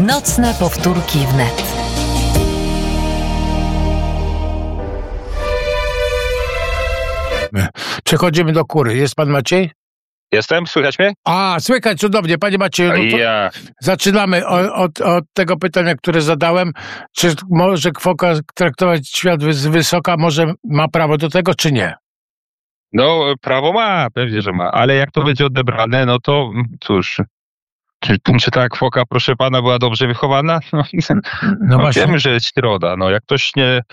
Nocne powtórki wnet. Przechodzimy do kury. Jest pan Maciej? Jestem? Słychać mnie? Słychać cudownie. Panie Macieju, zaczynamy od tego pytania, które zadałem. Czy może foka traktować świat z wysoka? Może ma prawo do tego, czy nie? No, prawo ma, pewnie, że ma, ale jak to będzie odebrane, no to cóż... Czy ta foka, proszę pana, była dobrze wychowana? No właśnie. Wiemy, że jest środa. No, jak ktoś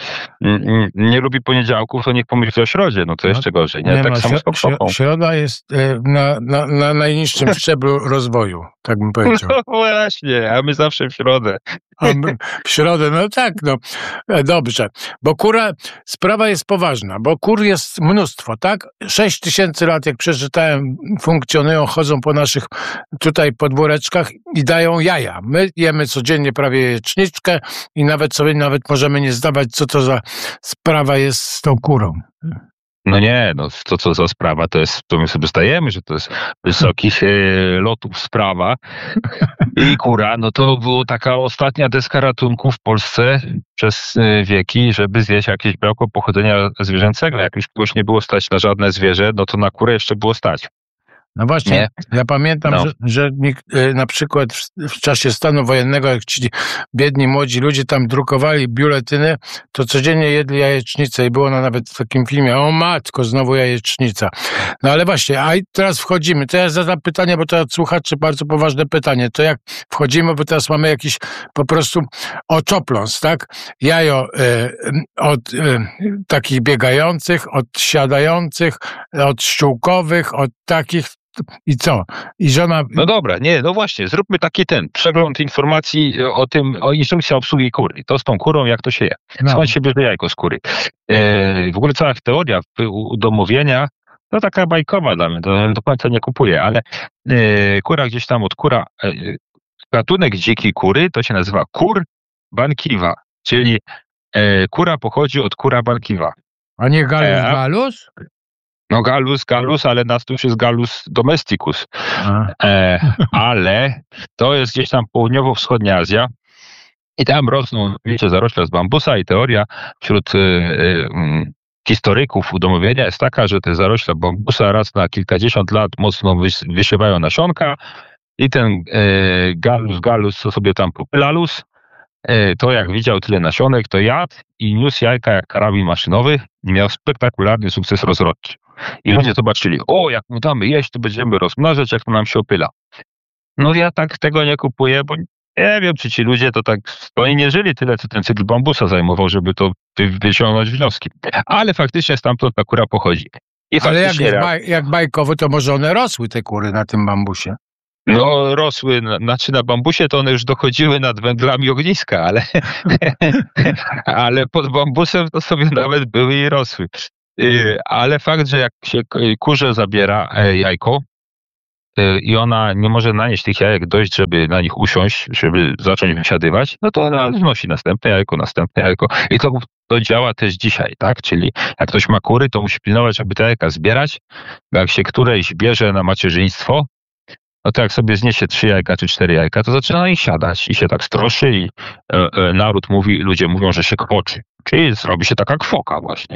nie lubi poniedziałków, to niech pomyśli o środzie. No to jeszcze gorzej. Nie? Tak samo z fofą. Środa jest na najniższym szczeblu rozwoju, tak bym powiedział. No właśnie, a my zawsze w środę. W środę, no tak, no. Dobrze. Bo sprawa jest poważna, bo kur jest mnóstwo, tak? 6000 lat, jak przeczytałem, funkcjonują, chodzą po naszych tutaj podwóreczkach i dają jaja. My jemy codziennie prawie jajeczniczkę i nawet możemy nie zdawać, co to za sprawa jest z tą kurą. No nie, no to co za sprawa, to my sobie stajemy, że to jest wysokich lotów sprawa. I kura, no to była taka ostatnia deska ratunku w Polsce przez wieki, żeby zjeść jakieś białko pochodzenia zwierzęcego. Jak już kogoś nie było stać na żadne zwierzę, no to na kurę jeszcze było stać. No właśnie, nie? Ja pamiętam, że na przykład w czasie stanu wojennego, jak ci biedni młodzi ludzie tam drukowali biuletyny, to codziennie jedli jajecznicę i było nawet w takim filmie, o matko, znowu jajecznica. No ale właśnie, a teraz wchodzimy, to ja zadam pytanie, bo to od słuchaczy bardzo poważne pytanie, to jak wchodzimy, bo teraz mamy jakiś po prostu oczopląs, tak? Jajo od takich biegających, od siadających, od ściółkowych, od takich. I co? I żona... No dobra, no właśnie, zróbmy taki przegląd informacji o instrukcji obsługi kury. To z tą kurą, jak to się je. Skąd się bierze jajko z kury? W ogóle cała teoria udomowienia, to taka bajkowa dla mnie, to do końca nie kupuję, ale kura gdzieś tam gatunek dzikiej kury to się nazywa kur bankiwa, czyli kura pochodzi od kura bankiwa. A nie galus? No galus, ale nas tu już jest galus domesticus. Ale to jest gdzieś tam południowo-wschodnia Azja i tam rosną, wiecie, zarośla z bambusa i teoria wśród historyków udomowienia jest taka, że te zarośla bambusa raz na kilkadziesiąt lat mocno wysiewają nasionka i ten galus, co sobie tam popylalus, to jak widział tyle nasionek, to jadł i niósł jajka jak karabin maszynowy i miał spektakularny sukces rozrodczy. I ludzie zobaczyli, jak mu damy jeść, to będziemy rozmnażać, jak to nam się opyla. No ja tak tego nie kupuję, bo nie wiem, czy ci ludzie to tak, oni nie żyli tyle, co ten cykl bambusa zajmował, żeby to wyciągnąć wnioski. Ale faktycznie stamtąd ta kura pochodzi. Ale jak bajkowo, to może one rosły, te kury, na tym bambusie? No rosły, na bambusie to one już dochodziły nad węglami ogniska, ale pod bambusem to sobie nawet były i rosły. Ale fakt, że jak się kurze zabiera jajko i ona nie może nanieść tych jajek dość, żeby na nich usiąść, żeby zacząć wysiadywać, no to ona znosi następne jajko. I to działa też dzisiaj, tak? Czyli jak ktoś ma kury, to musi pilnować, aby te jajka zbierać, bo jak się którejś bierze na macierzyństwo, no to jak sobie zniesie 3 jajka czy 4 jajka, to zaczyna na nich siadać i się tak stroszy i ludzie mówią, że się kwoczy. Czyli zrobi się taka kwoka właśnie.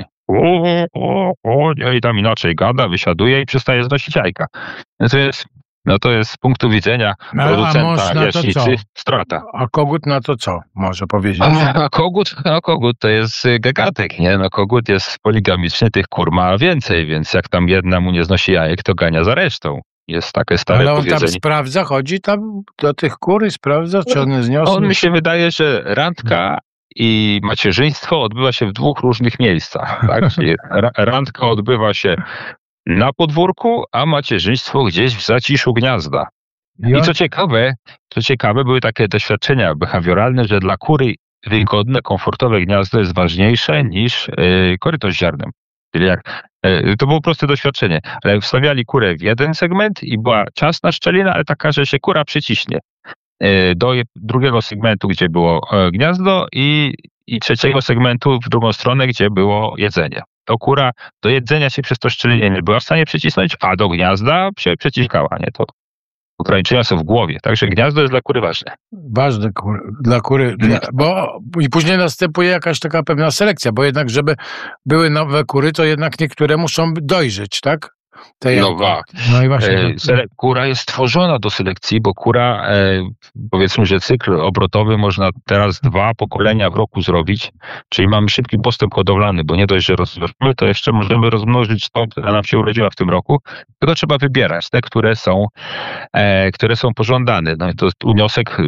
I tam inaczej gada, wysiaduje i przestaje znosić jajka. To jest z punktu widzenia producenta jaśnicy strata. A kogut na to co może powiedzieć? A kogut to jest gagatek, nie? No kogut jest poligamiczny, tych kur ma więcej, więc jak tam jedna mu nie znosi jajek, to gania za resztą. Jest takie stare powiedzenie. Ale on tam sprawdza, chodzi tam do tych kur i sprawdza, czy one zniosły? Mi się wydaje, że randka i macierzyństwo odbywa się w 2 różnych miejscach. Tak? Czyli randka odbywa się na podwórku, a macierzyństwo gdzieś w zaciszu gniazda. I co ciekawe, były takie doświadczenia behawioralne, że dla kury wygodne, komfortowe gniazdo jest ważniejsze niż koryto z ziarnem. Czyli to było proste doświadczenie, ale jak wstawiali kurę w jeden segment i była ciasna szczelina, ale taka, że się kura przyciśnie do drugiego segmentu, gdzie było gniazdo i trzeciego segmentu w drugą stronę, gdzie było jedzenie. To kura do jedzenia się przez to szczelinie nie była w stanie przycisnąć, a do gniazda się przeciskała. Nie? Ograniczenia są w głowie, także gniazdo jest dla kury ważne. Ważne dla kury, bo i później następuje jakaś taka pewna selekcja, bo jednak, żeby były nowe kury, to jednak niektóre muszą dojrzeć, tak? No i właśnie. Kura jest stworzona do selekcji, bo kura, powiedzmy, że cykl obrotowy można teraz 2 pokolenia w roku zrobić, czyli mamy szybki postęp hodowlany, bo nie dość, że rozmnożymy, to jeszcze możemy rozmnożyć tą, która nam się urodziła w tym roku, tylko trzeba wybierać te, które są pożądane. No i to jest wniosek,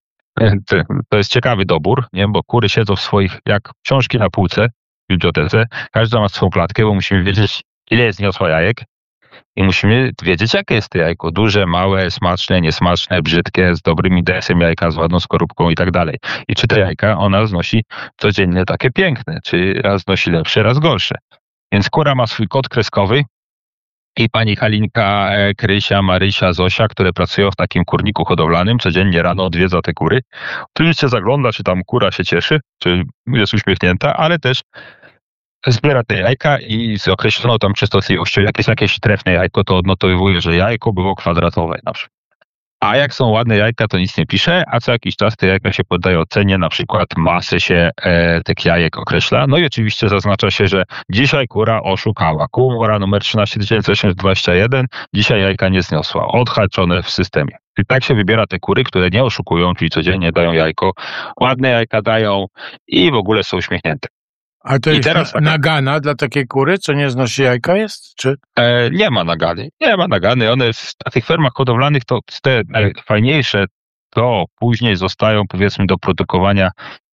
to jest ciekawy dobór, nie? Bo kury siedzą w swoich, jak książki na półce w bibliotece, każda ma swoją klatkę, bo musimy wiedzieć, ile jest zniosła jajek. I musimy wiedzieć, jakie jest to jajko. Duże, małe, smaczne, niesmaczne, brzydkie, z dobrym IDS-em jajka, z ładną skorupką i tak dalej. I czy te jajka ona znosi codziennie takie piękne, czy raz znosi lepsze, raz gorsze. Więc kura ma swój kod kreskowy i pani Halinka, Krysia, Marysia, Zosia, które pracują w takim kurniku hodowlanym, codziennie rano odwiedza te kury. Oczywiście zagląda, czy tam kura się cieszy, czy jest uśmiechnięta, ale też zbiera te jajka i z określoną tam częstotliwością, jak jest jakieś trefne jajko, to odnotowuje, że jajko było kwadratowe na przykład. A jak są ładne jajka, to nic nie pisze, a co jakiś czas te jajka się poddaje ocenie, na przykład masę się tych jajek określa. No i oczywiście zaznacza się, że dzisiaj kura oszukała. Kura numer 13821 dzisiaj jajka nie zniosła. Odhaczone w systemie. I tak się wybiera te kury, które nie oszukują, czyli codziennie dają jajko, ładne jajka dają i w ogóle są uśmiechnięte. A to jest nagana dla takiej kury, co nie znosi jajka jest? Czy? Nie ma nagany. Nie ma nagany. One na tych fermach hodowlanych to te fajniejsze, to później zostają, powiedzmy, do produkowania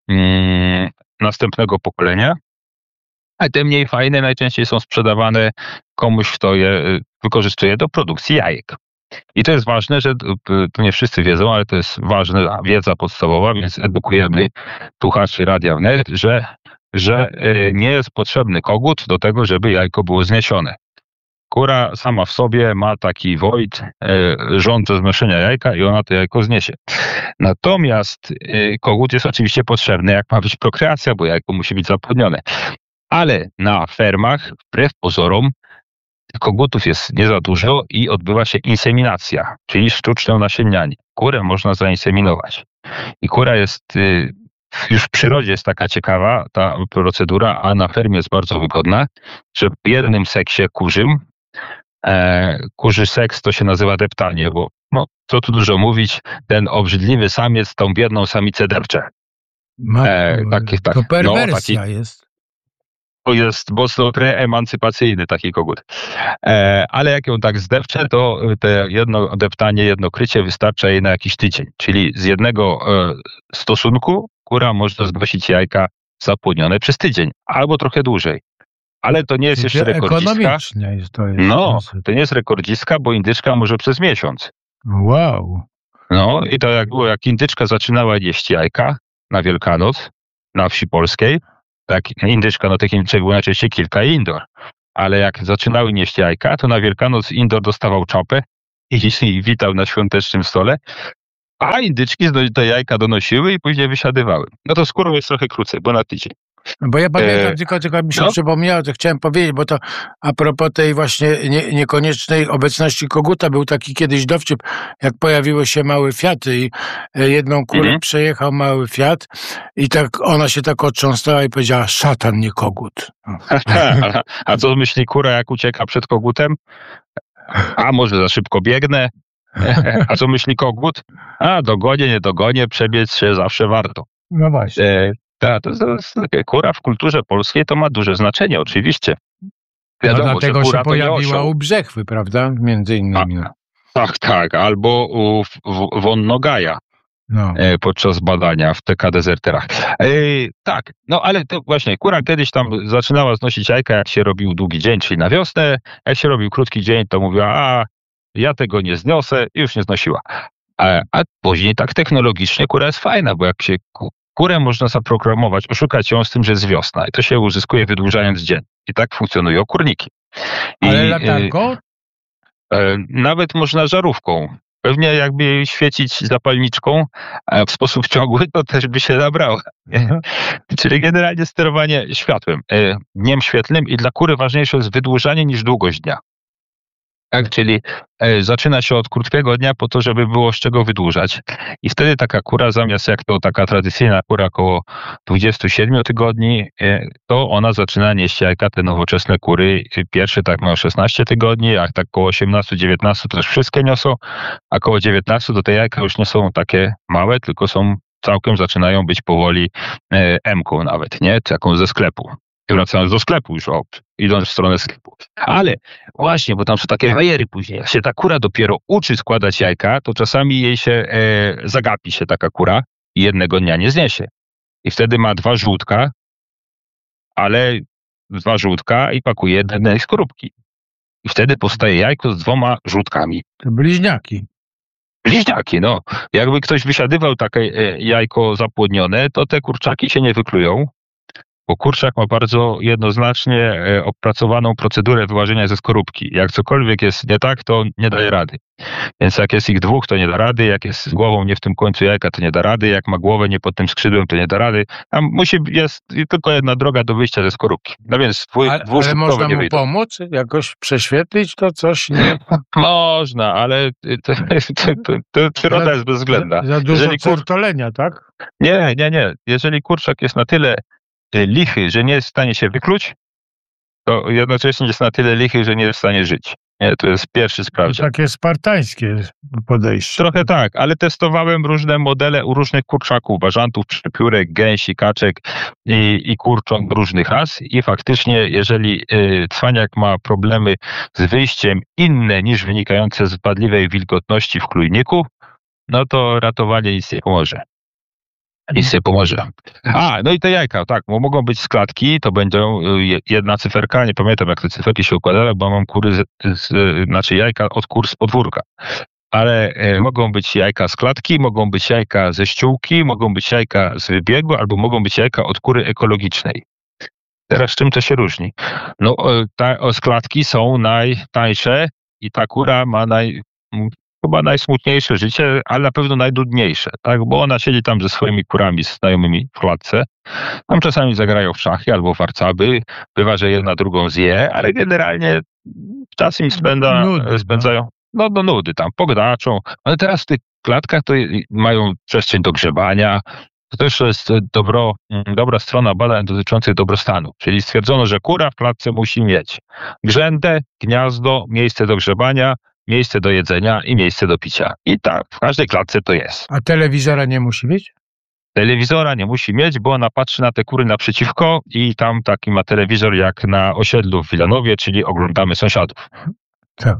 następnego pokolenia. A te mniej fajne najczęściej są sprzedawane komuś, kto je wykorzystuje do produkcji jajek. I to jest ważne, że to nie wszyscy wiedzą, ale to jest ważna wiedza podstawowa, więc edukujemy słuchaczy Radia Wnet, że nie jest potrzebny kogut do tego, żeby jajko było zniesione. Kura sama w sobie ma taki void, rząd do znoszenia jajka i ona to jajko zniesie. Natomiast kogut jest oczywiście potrzebny, jak ma być prokreacja, bo jajko musi być zapłodnione. Ale na fermach, wbrew pozorom, kogutów jest nie za dużo i odbywa się inseminacja, czyli sztuczne nasiennianie. Kurę można zainseminować. I kura jest... Już w przyrodzie jest taka ciekawa ta procedura, a na fermie jest bardzo wygodna, że w jednym seksie kurzym, kurzy seks to się nazywa deptanie, bo no, co tu dużo mówić, ten obrzydliwy samiec tą biedną samicę depcze. To perwersja jest. To jest mocno preemancypacyjny taki kogut. Ale jak ją tak zdepcze, to te jedno deptanie, jedno krycie wystarcza jej na jakiś tydzień. Czyli z jednego stosunku kura może znosić jajka zapłodnione przez tydzień, albo trochę dłużej. Ale to nie jest jeszcze rekordzistka. To nie jest rekordzistka, bo indyczka może przez miesiąc. Wow. No i to jak było, jak indyczka zaczynała jeść jajka na Wielkanoc, na wsi polskiej, tak indyczka, no tych indyczek było najczęściej kilka indor. Ale jak zaczynały nieść jajka, to na Wielkanoc indor dostawał czapę i witał na świątecznym stole, a indyczki te jajka donosiły i później wysiadywały. No to z kurą jest trochę krócej, bo na tydzień. Bo ja pamiętam, tylko mi się przypomniało, to chciałem powiedzieć, bo to a propos tej właśnie niekoniecznej obecności koguta, był taki kiedyś dowcip, jak pojawiły się małe Fiaty i jedną kurę przejechał mały Fiat i tak ona się tak otrząsnęła i powiedziała: szatan, nie kogut. A co myśli kura, jak ucieka przed kogutem? A może za szybko biegnę? A co myśli kogut? A dogonię, nie dogonię, przebiec się zawsze warto. No właśnie. To jest kura w kulturze polskiej to ma duże znaczenie, oczywiście. Wiadomo, dlatego się pojawiła u Brzechwy, prawda? Między innymi. Tak. Albo u Wonnogaja podczas badania w TK Dezerterach. Tak, no ale to właśnie kura kiedyś tam zaczynała znosić jajka, jak się robił długi dzień, czyli na wiosnę. Jak się robił krótki dzień, to mówiła: ja tego nie zniosę, i już nie znosiła. A później tak technologicznie kura jest fajna, bo jak się kurę można zaprogramować, oszukać ją z tym, że jest wiosna i to się uzyskuje wydłużając dzień. I tak funkcjonują kurniki. Ale latarką? Nawet można żarówką. Pewnie jakby jej świecić zapalniczką w sposób ciągły, to też by się nabrało. Czyli generalnie sterowanie światłem, dniem świetlnym i dla kury ważniejsze jest wydłużanie niż długość dnia. Tak, czyli zaczyna się od krótkiego dnia po to, żeby było z czego wydłużać. I wtedy taka kura, zamiast jak to taka tradycyjna kura około 27 tygodni, to ona zaczyna nieść jajka, te nowoczesne kury. Pierwsze tak mają 16 tygodni, a tak koło 18-19 to już wszystkie niosą, a koło 19 to te jajka już nie są takie małe, tylko są całkiem zaczynają być powoli M-ką nawet, nie? Taką ze sklepu. Wracając do sklepu już, idąc w stronę sklepu. Ale właśnie, bo tam są takie bajery później. Jak się ta kura dopiero uczy składać jajka, to czasami jej się zagapi się taka kura i jednego dnia nie zniesie. I wtedy ma 2 żółtka, ale 2 żółtka i pakuje jednej skorupki. I wtedy powstaje jajko z 2 żółtkami. To bliźniaki. Bliźniaki, no. Jakby ktoś wysiadywał takie jajko zapłodnione, to te kurczaki się nie wyklują. Bo kurczak ma bardzo jednoznacznie opracowaną procedurę wyłażenia ze skorupki. Jak cokolwiek jest nie tak, to nie daje rady. Więc jak jest ich 2, to nie da rady. Jak jest z głową nie w tym końcu jajka, to nie da rady. Jak ma głowę nie pod tym skrzydłem, to nie da rady. Tam jest tylko jedna droga do wyjścia ze skorupki. No więc ale można mu pomóc? Jakoś prześwietlić to coś? Nie? Można, ale to przyroda jest bezwzględna. Za dużo certolenia, tak? Nie. Jeżeli kurczak jest na tyle lichy, że nie jest w stanie się wykluć, to jednocześnie jest na tyle lichy, że nie jest w stanie żyć. Nie, to jest pierwszy sprawdzian. Takie spartańskie podejście. Trochę tak, ale testowałem różne modele u różnych kurczaków, bażantów, przepiórek, gęsi, kaczek i kurcząt różnych ras i faktycznie, jeżeli cwaniak ma problemy z wyjściem inne niż wynikające z wadliwej wilgotności w klujniku, no to ratowanie nic nie pomoże. Nic nie pomoże. No i te jajka, tak, bo mogą być z klatki, to będą jedna cyferka, nie pamiętam jak te cyferki się układały, bo mam kury, znaczy jajka od kur z podwórka. Ale mogą być jajka z klatki, mogą być jajka ze ściółki, mogą być jajka z wybiegu, albo mogą być jajka od kury ekologicznej. Teraz z czym to się różni? No, z klatki są najtańsze i ta kura ma chyba najsmutniejsze życie, ale na pewno najdudniejsze, tak? Bo ona siedzi tam ze swoimi kurami, z znajomymi w klatce. Tam czasami zagrają w szachy albo w warcaby. Bywa, że jedna drugą zje, ale generalnie czas im spędzają do nudy tam, pogdaczą. Ale teraz w tych klatkach to mają przestrzeń do grzebania. To też jest dobra strona badań dotyczących dobrostanu. Czyli stwierdzono, że kura w klatce musi mieć grzędę, gniazdo, miejsce do grzebania, miejsce do jedzenia i miejsce do picia. I tak, w każdej klatce to jest. A telewizora nie musi mieć? Telewizora nie musi mieć, bo ona patrzy na te kury naprzeciwko i tam taki ma telewizor jak na osiedlu w Wilanowie, czyli oglądamy sąsiadów. Tak.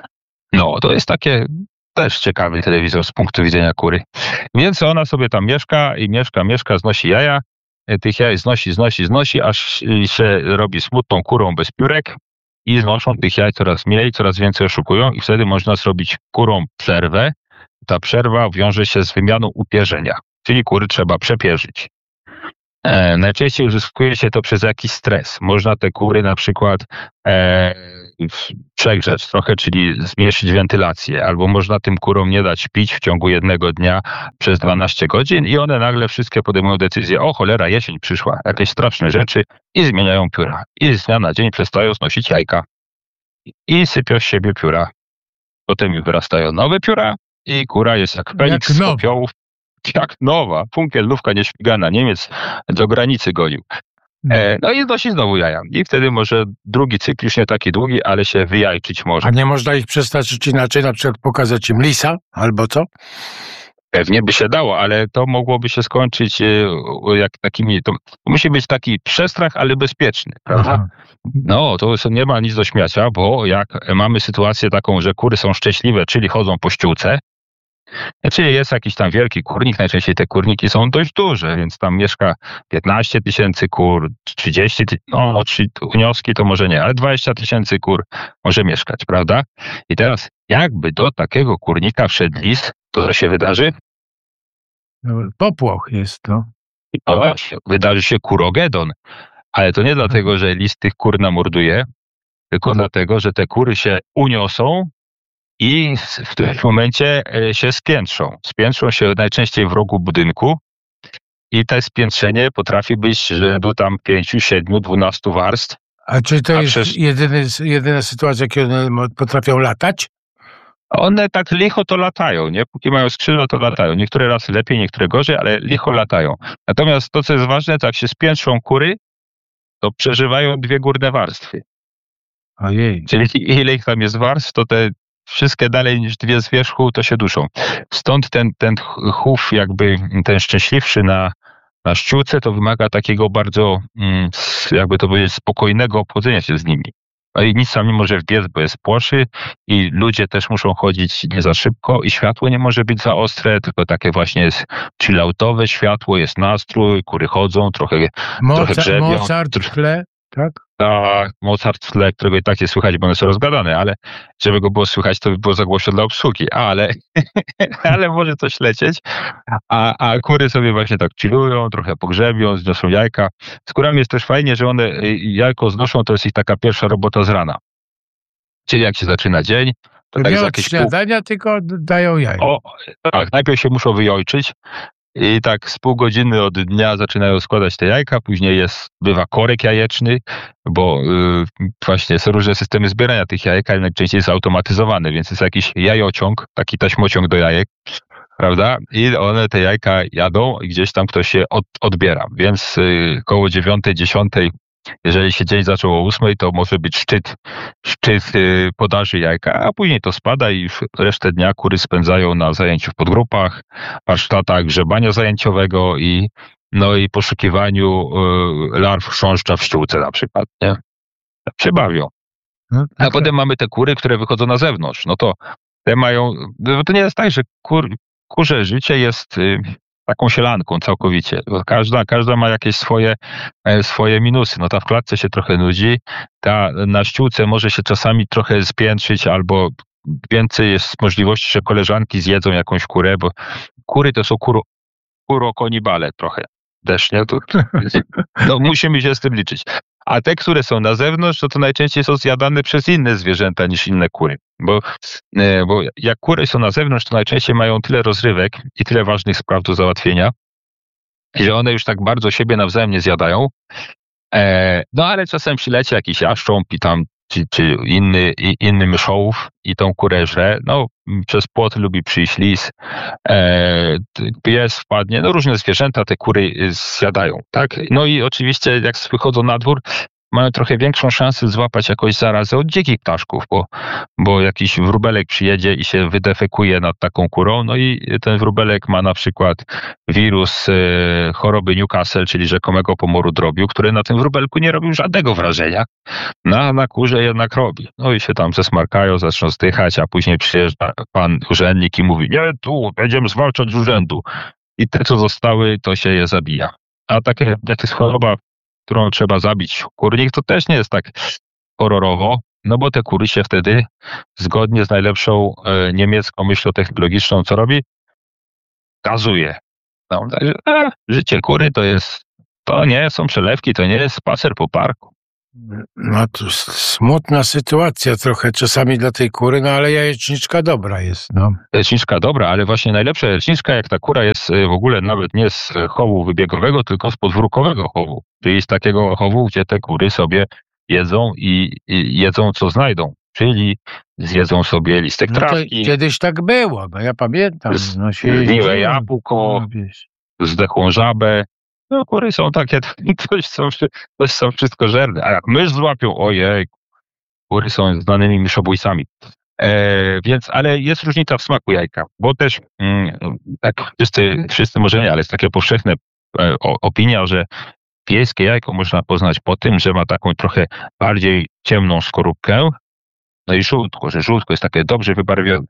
No, to jest takie też ciekawy telewizor z punktu widzenia kury. Więc ona sobie tam mieszka i mieszka, znosi jaja. Tych jaj znosi, aż się robi smutną kurą bez piórek. I znoszą tych jaj coraz mniej, coraz więcej oszukują i wtedy można zrobić kurom przerwę. Ta przerwa wiąże się z wymianą upierzenia, czyli kury trzeba przepierzyć. Najczęściej uzyskuje się to przez jakiś stres. Można te kury na przykład przegrzeć trochę, czyli zmniejszyć wentylację, albo można tym kurom nie dać pić w ciągu jednego dnia przez 12 godzin i one nagle wszystkie podejmują decyzję, o cholera, jesień przyszła, jakieś straszne rzeczy i zmieniają pióra. I z dnia na dzień przestają znosić jajka i sypią z siebie pióra. Potem wyrastają nowe pióra i kura jest jak Feniks z popiołów. Jak nowa. Funkielnówka nieśmigana. Niemiec do granicy gonił. No i znosi znowu jaja. I wtedy może drugi cykl, już nie taki długi, ale się wyjajczyć może. A nie można ich przestawić inaczej, na przykład pokazać im lisa albo co? Pewnie by się dało, ale to mogłoby się skończyć jak takimi... To musi być taki przestrach, ale bezpieczny, prawda? Aha. No, to nie ma nic do śmiacia, bo jak mamy sytuację taką, że kury są szczęśliwe, czyli chodzą po ściółce, czyli jest jakiś tam wielki kurnik, najczęściej te kurniki są dość duże, więc tam mieszka 15 000 kur, 30 000, unioski to może nie, ale 20 000 kur może mieszkać, prawda? I teraz jakby do takiego kurnika wszedł lis, to co się wydarzy? Popłoch jest to. No właśnie, wydarzy się kurogedon, ale to nie dlatego, że lis tych kur namorduje, tylko dlatego, że te kury się uniosą i w tym momencie się spiętrzą. Spiętrzą się najczęściej w rogu budynku i to spiętrzenie potrafi być rzędu tam 5, 7, 12 warstw, A czy to jest jedyna sytuacja, kiedy one potrafią latać? One tak licho to latają, nie? Póki mają skrzydła, to latają. Niektóre rasy lepiej, niektóre gorzej, ale licho latają. Natomiast to, co jest ważne, to jak się spiętrzą kury, to przeżywają 2 górne warstwy. Ojej. Czyli ile ich tam jest warstw, to te wszystkie dalej niż 2 z wierzchu, to się duszą. Stąd ten chów jakby, ten szczęśliwszy na ściółce, to wymaga takiego bardzo, jakby to powiedzieć, spokojnego obchodzenia się z nimi. No i nic tam nie może wbiec, bo jest płoszy i ludzie też muszą chodzić nie za szybko i światło nie może być za ostre, tylko takie właśnie jest chilloutowe światło, jest nastrój, kury chodzą, trochę grzebią. Mozart w tle, tak? Tak, Mozart w tle, którego i tak jest słychać, bo one są rozgadane, ale żeby go było słychać, to by było za głośno dla obsługi, ale może coś lecieć, a kury sobie właśnie tak chillują, trochę pogrzebią, zniosą jajka. Z kurami jest też fajnie, że one jajko znoszą, to jest ich taka pierwsza robota z rana. Czyli jak się zaczyna dzień, to tak nie za od jakieś śniadania, tylko dają jajka. Tak, najpierw się muszą wyjojczyć i tak z pół godziny od dnia zaczynają składać te jajka, później bywa korek jajeczny, bo właśnie są różne systemy zbierania tych jajek, ale najczęściej jest zautomatyzowany, więc jest jakiś jajociąg, taki taśmociąg do jajek, prawda? I one te jajka jadą i gdzieś tam ktoś je odbiera, więc koło 9, 10, jeżeli się dzień zaczął o 8, to może być szczyt podaży jajka, a później to spada i resztę dnia kury spędzają na zajęciu w podgrupach, warsztatach grzebania zajęciowego i poszukiwaniu larw chrząszcza w ściółce na przykład, nie? Tak się bawią. A potem mamy te kury, które wychodzą na zewnątrz. No to te mają, to nie jest tak, że kurze życie jest taką sielanką całkowicie. Każda ma jakieś swoje minusy. No ta w klatce się trochę nudzi, ta na ściółce może się czasami trochę spiętrzyć, albo więcej jest możliwości, że koleżanki zjedzą jakąś kurę, bo kury to są kurokonibale trochę też, nie? No musimy się z tym liczyć. A te, które są na zewnątrz, to najczęściej są zjadane przez inne zwierzęta niż inne kury. Bo jak kury są na zewnątrz, to najczęściej mają tyle rozrywek i tyle ważnych spraw do załatwienia, że one już tak bardzo siebie nawzajem nie zjadają. No ale czasem przyleci jakiś jaszcząb i tam czy inny myszołów i tą kurę żre. No przez płot lubi przyjść lis, pies wpadnie, no różne zwierzęta te kury zjadają, tak? No i oczywiście jak wychodzą na dwór, mają trochę większą szansę złapać jakąś zarazę od dzikich ptaszków, bo jakiś wróbelek przyjedzie i się wydefekuje nad taką kurą, no i ten wróbelek ma na przykład wirus choroby Newcastle, czyli rzekomego pomoru drobiu, który na tym wróbelku nie robił żadnego wrażenia, na kurze jednak robi. No i się tam zesmarkają, zaczną zdychać, a później przyjeżdża pan urzędnik i mówi: nie, tu będziemy zwalczać z urzędu. I te, co zostały, to się je zabija. A jak jest choroba, którą trzeba zabić kurnik, to też nie jest tak horrorowo, no bo te kury się wtedy, zgodnie z najlepszą niemiecką myślą technologiczną, co robi? Gazuje. No, także, życie kury to nie są przelewki, to nie jest spacer po parku. No to smutna sytuacja trochę czasami dla tej kury, no ale jajeczniczka dobra jest, no. Jajeczniczka dobra, ale właśnie najlepsza jajeczniczka, jak ta kura jest w ogóle nawet nie z chowu wybiegowego, tylko z podwórkowego chowu. Czyli z takiego chowu, gdzie te kury sobie jedzą i jedzą co znajdą. Czyli zjedzą sobie listek trawki. Kiedyś tak było, no ja pamiętam. No zgniłe jabłko, zdechłą żabę. No kury są takie, coś są wszystkożerne. A jak mysz złapią, ojej, kury są znanymi myszobójcami. Więc, ale jest różnica w smaku jajka, bo też tak wszyscy może nie, ale jest takie powszechne opinia, że wiejskie jajko można poznać po tym, że ma taką trochę bardziej ciemną skorupkę, no i żółtko, że żółtko jest takie dobrze wybarwione.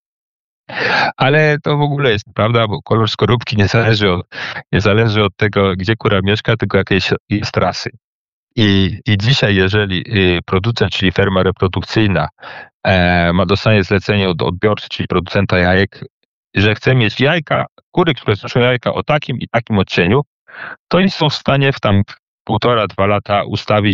Ale to w ogóle jest prawda, bo kolor skorupki nie zależy od tego, gdzie kura mieszka, tylko jakiej jest rasy. I dzisiaj, jeżeli producent, czyli ferma reprodukcyjna dostanie zlecenie od odbiorcy, czyli producenta jajek, że chce mieć jajka, kury, które znoszą jajka o takim i takim odcieniu, to oni są w stanie w tam 1,5–2 lata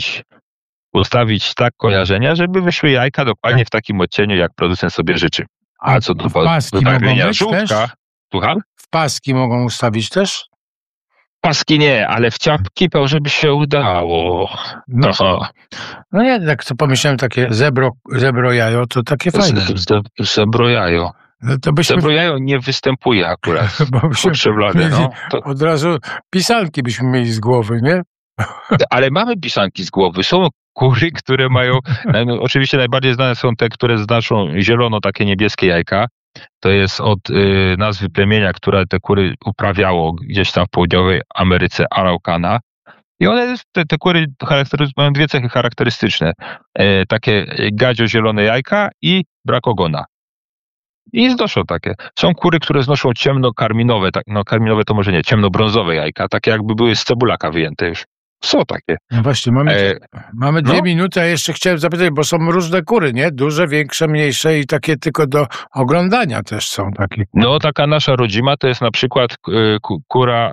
ustawić tak kojarzenia, żeby wyszły jajka dokładnie w takim odcieniu, jak producent sobie życzy. A co do wybarwienia żółtka, słucham? W paski mogą ustawić też? paski nie, ale w ciapki to, żeby się udało. No ja tak co pomyślałem, takie zebro jajo, to takie fajne. Zebro jajo. No to byśmy... Zebro jajo nie występuje akurat. Bo byśmy to... od razu pisanki byśmy mieli z głowy, nie? Ale mamy pisanki z głowy. Są kury, które mają... No, oczywiście najbardziej znane są te, które znoszą zielono, takie niebieskie jajka. To jest od nazwy plemienia, które te kury uprawiało gdzieś tam w południowej Ameryce, Araucana. I one, te kury mają dwie cechy charakterystyczne. Takie gadzio-zielone jajka i brak ogona. I znoszą takie. Są kury, które znoszą ciemno-karminowe, karminowe to może nie, ciemno-brązowe jajka, takie jakby były z cebulaka wyjęte już. Są takie. No właśnie, mamy 2 minuty, a jeszcze chciałem zapytać, bo są różne kury, nie? Duże, większe, mniejsze i takie tylko do oglądania też są takie. No, taka nasza rodzima to jest na przykład kura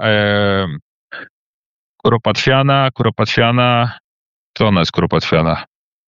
kuropatwiana. Co ona jest kuropatwiana?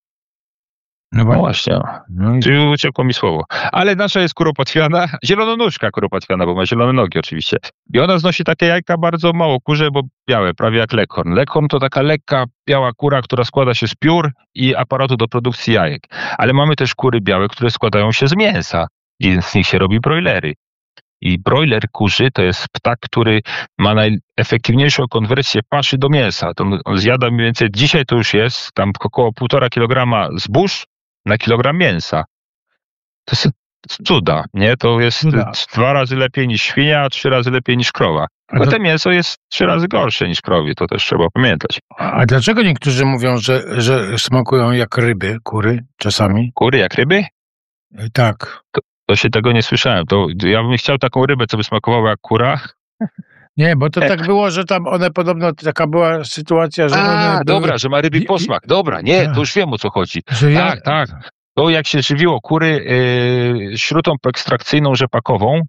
No właśnie. Czyli uciekło mi słowo. Ale nasza jest kuropatwiana, zielononóżka kuropatwiana, bo ma zielone nogi oczywiście. I ona znosi takie jajka bardzo mało kurze, bo białe, prawie jak leghorn. Leghorn to taka lekka, biała kura, która składa się z piór i aparatu do produkcji jajek. Ale mamy też kury białe, które składają się z mięsa i z nich się robi broilery. I broiler kurzy to jest ptak, który ma najefektywniejszą konwersję paszy do mięsa. To on zjada mniej więcej, dzisiaj to już jest, tam około 1,5 kilograma zbóż na kilogram mięsa. To jest cuda, nie? To jest 2 razy lepiej niż świnia, a 3 razy lepiej niż krowa. A to mięso jest 3 razy gorsze niż krowie, to też trzeba pamiętać. A dlaczego niektórzy mówią, że smakują jak ryby, kury czasami? Kury jak ryby? Tak. To się tego nie słyszałem. To ja bym chciał taką rybę, co by smakowała jak kura. Nie, bo to tak było, że tam one podobno, taka była sytuacja, że one dobra, że ma ryby posmak. Dobra, nie, to już wiem, o co chodzi. Tak. To jak się żywiło kury śrutą ekstrakcyjną rzepakową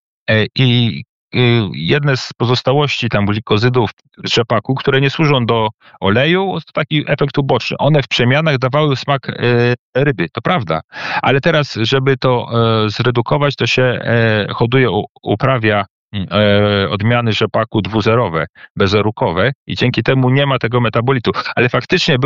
i jedne z pozostałości tam glikozydów rzepaku, które nie służą do oleju, to taki efekt uboczny. One w przemianach dawały smak ryby, to prawda. Ale teraz, żeby to zredukować, to się hoduje, uprawia odmiany rzepaku dwuzerowe, bezerukowe i dzięki temu nie ma tego metabolitu. Ale faktycznie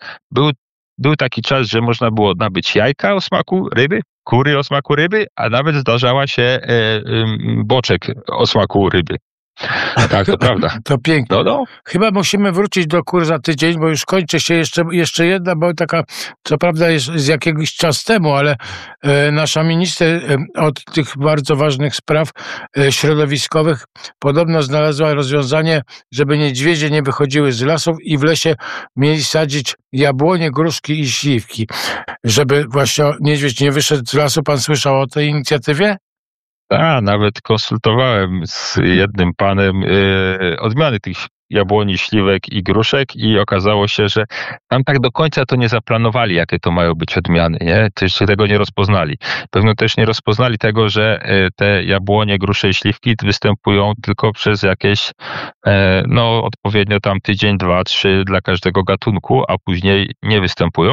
był taki czas, że można było nabyć jajka o smaku ryby, kury o smaku ryby, a nawet zdarzała się boczek o smaku ryby. Tak, to prawda. To pięknie. No. Chyba musimy wrócić do kur za tydzień, bo już kończy się jeszcze jedna, bo taka, co prawda jest z jakiegoś czas temu, ale nasza minister od tych bardzo ważnych spraw środowiskowych podobno znalazła rozwiązanie, żeby niedźwiedzie nie wychodziły z lasów i w lesie mieli sadzić jabłonie, gruszki i śliwki. Żeby właśnie niedźwiedź nie wyszedł z lasu. Pan słyszał o tej inicjatywie? Nawet konsultowałem z jednym panem odmiany tych jabłoni, śliwek i gruszek i okazało się, że tam tak do końca to nie zaplanowali, jakie to mają być odmiany, nie? Też się tego nie rozpoznali. Pewno też nie rozpoznali tego, że te jabłonie, grusze i śliwki występują tylko przez jakieś odpowiednio tam tydzień, 2, 3 dla każdego gatunku, a później nie występują,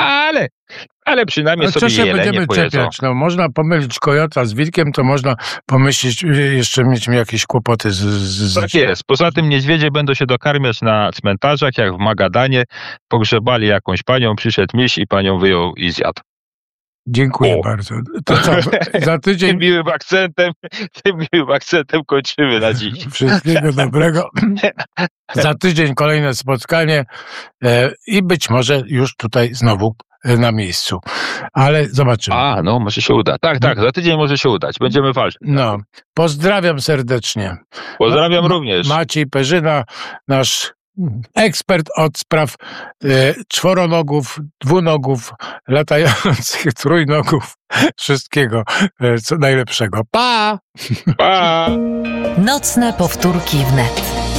ale przynajmniej sobie jelenie pojedzą. No, można pomylić kojota z wilkiem, to można pomyśleć, jeszcze mieć jakieś kłopoty z... Tak jest. Poza tym niedźwiedzie będą się dokarmiać na cmentarzach, jak w Magadanie. Pogrzebali jakąś panią, przyszedł miś i panią wyjął i zjadł. Dziękuję bardzo. To co, za tydzień... Tym miłym akcentem kończymy na dziś. Wszystkiego dobrego. Za tydzień kolejne spotkanie i być może już tutaj znowu na miejscu. Ale zobaczymy. Może się uda. Tak, za tydzień może się udać. Będziemy walczyć. Pozdrawiam serdecznie. Pozdrawiam również. Maciej Perzyna, nasz ekspert od spraw czworonogów, dwunogów, latających trójnogów, wszystkiego co najlepszego. Pa! Pa! Nocne powtórki wnet.